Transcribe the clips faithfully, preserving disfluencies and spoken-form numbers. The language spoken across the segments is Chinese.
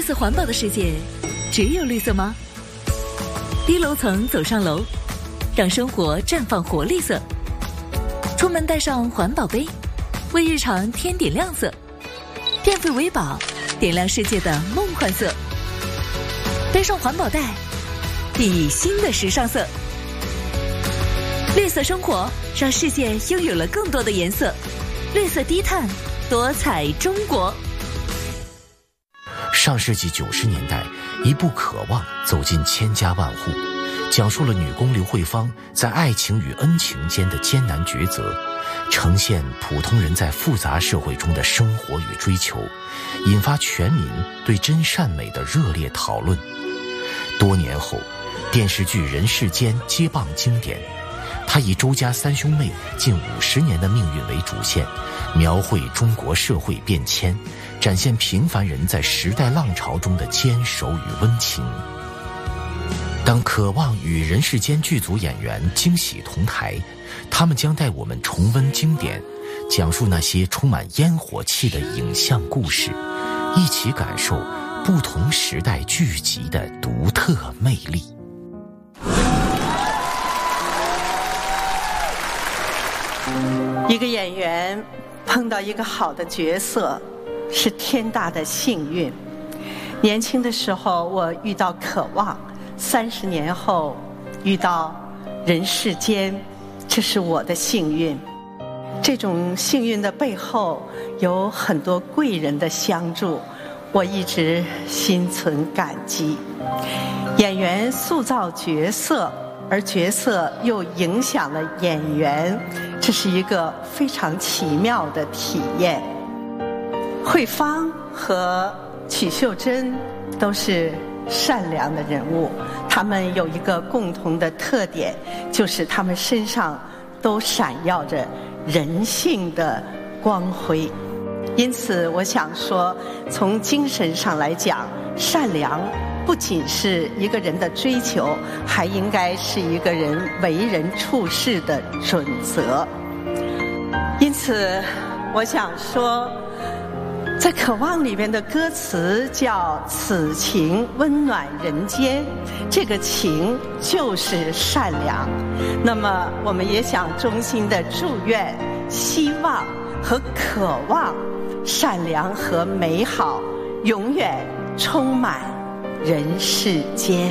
色环保的世界，只有绿色吗？低楼层走上楼，让生活绽放活力色。出门带上环保杯，为日常添点亮色。电费为宝，点亮世界的梦幻色。背上环保袋，熠熠新的时尚色。绿色生活，让世界拥有了更多的颜色。绿色低碳，多彩中国。 上世纪九十年代，一部《渴望》走进千家万户，讲述了女工刘慧芳在爱情与恩情间的艰难抉择，呈现普通人在复杂社会中的生活与追求，引发全民对真善美的热烈讨论。多年后，电视剧《人世间》接棒经典，它以周家三兄妹近五十年的命运为主线，描绘中国社会变迁，展现平凡人在时代浪潮中的坚守与温情。当《渴望》与《人世间》剧组演员惊喜同台，他们将带我们重温经典，讲述那些充满烟火气的影像故事，一起感受不同时代剧集的独特魅力。 一个演员碰到一个好的角色，是天大的幸运。年轻的时候我遇到《渴望》，三十年后遇到《人世间》，这是我的幸运。这种幸运的背后有很多贵人的相助，我一直心存感激。演员塑造角色，而角色又影响了演员，这是一个非常奇妙的体验。慧芳和曲秀珍都是善良的人物，他们有一个共同的特点，就是他们身上都闪耀着人性的光辉。因此我想说，从精神上来讲，善良不仅是一个人的追求，还应该是一个人为人处事的准则。因此我想说，在《渴望》里面的歌词叫此情温暖人间，这个情就是善良。那么我们也想衷心的祝愿、希望和渴望善良和美好永远充满人世间。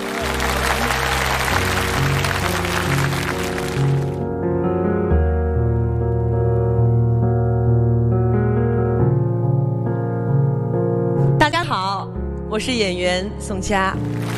大家好，我是演员宋佳，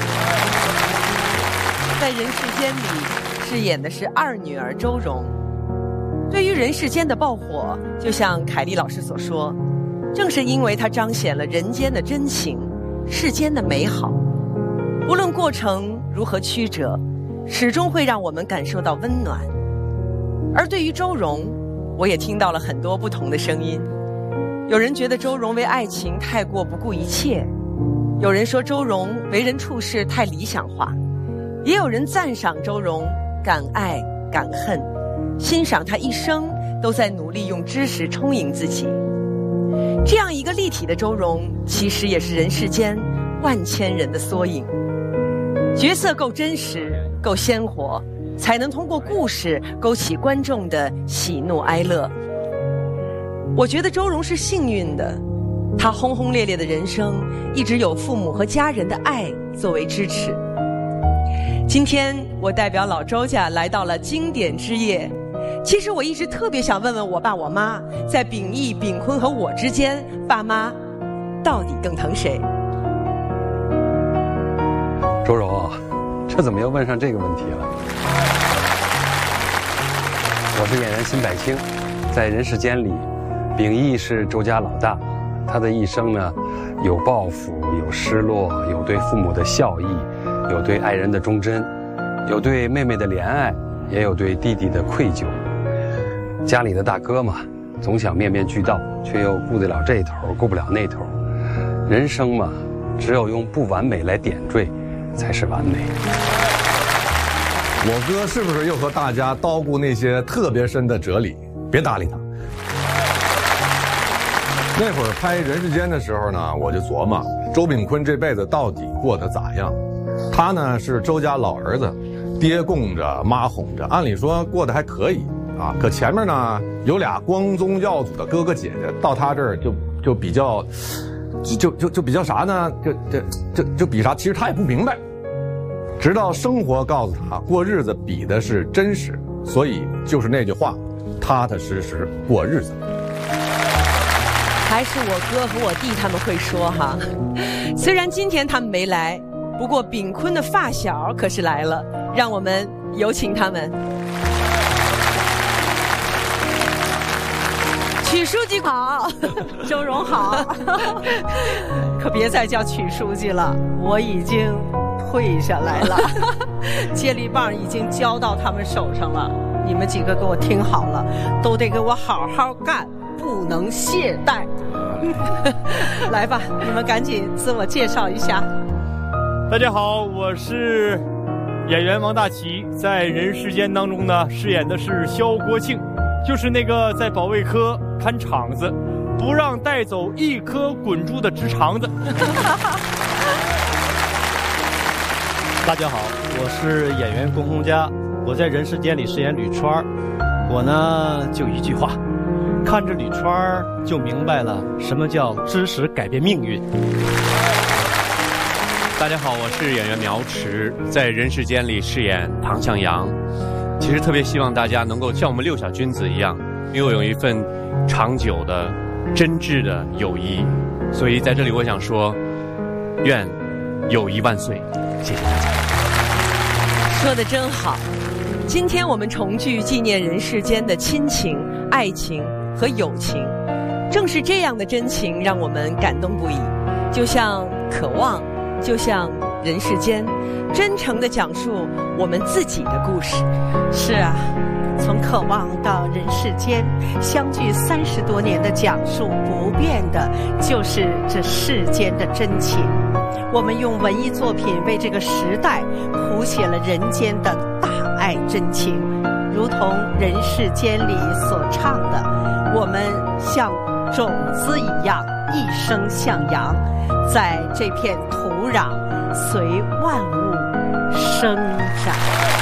在《人世间》里饰演的是二女儿周蓉。对于人世间的爆火，就像凯丽老师所说，正是因为它彰显了人间的真情，世间的美好，无论过程如何曲折，始终会让我们感受到温暖。而对于周蓉，我也听到了很多不同的声音。有人觉得周蓉为爱情太过不顾一切，有人说周蓉为人处事太理想化，也有人赞赏周蓉敢爱敢恨，欣赏她一生都在努力用知识充盈自己。这样一个立体的周蓉，其实也是人世间万千人的缩影。角色够真实，够鲜活，才能通过故事勾起观众的喜怒哀乐。我觉得周蓉是幸运的，她轰轰烈烈的人生一直有父母和家人的爱作为支持。今天我代表老周家来到了经典之夜。其实我一直特别想问问我爸我妈，在秉义、秉坤和我之间，爸妈到底更疼谁？ 周蓉，这怎么又问上这个问题了？我是演员辛柏青，在《人世间》里，秉义是周家老大，他的一生呢，有抱负，有失落，有对父母的孝义，有对爱人的忠贞，有对妹妹的怜爱，也有对弟弟的愧疚。家里的大哥嘛，总想面面俱到，却又顾得了这头，顾不了那头。人生嘛，只有用不完美来点缀，才是完美。 我哥是不是又和大家叨咕那些特别深的哲理？别搭理他。 那会儿拍《人世间》的时候呢，我就琢磨周秉昆这辈子到底过得咋样。他呢是周家老儿子，爹供着妈哄着，按理说过得还可以啊。可前面呢有俩光宗耀祖的哥哥姐姐，到他这儿就就比较，就就就比较啥呢？就就就就比啥？其实他也不明白。直到生活告诉他，过日子比的是真实，所以就是那句话，踏踏实实过日子。 还是我哥和我弟他们会说哈，虽然今天他们没来，不过秉昆的发小可是来了，让我们有请他们。曲书记好，周荣好，可别再叫曲书记了，我已经退下来了，接力棒已经交到他们手上了。你们几个给我听好了，都得给我好好干，不能懈怠。来吧，你们赶紧自我介绍一下。 大家好，我是演员王大奇，在《人世间》当中呢，饰演的是萧国庆，就是那个在保卫科看场子，不让带走一颗滚珠的直肠子。 大家好，我是演员龚洪嘉，我在《人世间》里饰演吕川，我呢就一句话，看着吕川就明白了什么叫知识改变命运。 大家好，我是演员苗迟，在《人世间》里饰演唐向阳。其实特别希望大家能够像我们六小君子一样，拥有一份长久的、真挚的友谊。所以在这里，我想说，愿友谊万岁！谢谢大家。 说得真好。今天我们重聚纪念人世间的亲情、爱情和友情，正是这样的真情让我们感动不已。就像渴望，就像人世间，真诚地讲述我们自己的故事。 是啊，从渴望到人世间，相距三十多年的讲述，不变的就是这世间的真情。我们用文艺作品为这个时代谱写了人间的大爱真情，如同人世间里所唱的，我们像种子一样一生向阳，在这片土壤随万物生长。